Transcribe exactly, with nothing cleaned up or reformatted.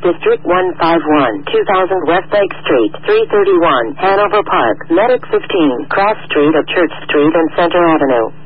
District one five one, two thousand West Lake Street, three thirty-one, Hanover Park, Medic fifteen, Cross Street of Church Street and Center Avenue.